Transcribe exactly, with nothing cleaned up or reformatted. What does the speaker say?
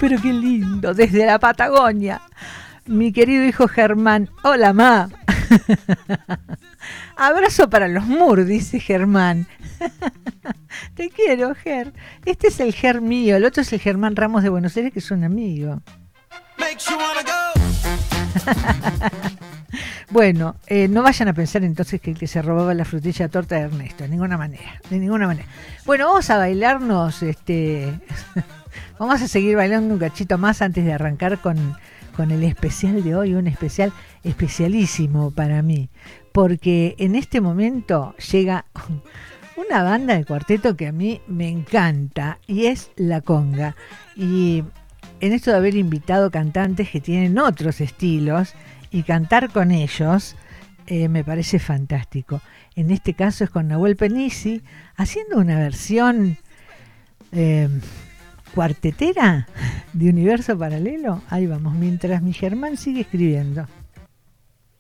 pero qué lindo, desde la Patagonia. Mi querido hijo Germán. Hola, ma. Abrazo para los Mur, dice Germán. Te quiero, Ger. Este es el Ger mío, el otro es el Germán Ramos de Buenos Aires, que es un amigo. Bueno, eh, no vayan a pensar entonces que el que se robaba la frutilla torta de Ernesto, de ninguna manera, de ninguna manera. Bueno, vamos a bailarnos, este, vamos a seguir bailando un cachito más antes de arrancar con, con el especial de hoy, un especial especialísimo para mí, porque en este momento llega una banda de cuarteto que a mí me encanta y es La Conga. Y en esto de haber invitado cantantes que tienen otros estilos y cantar con ellos, eh, me parece fantástico. En este caso es con Nahuel Penisi, haciendo una versión eh, cuartetera de Universo Paralelo. Ahí vamos, mientras mi Germán sigue escribiendo.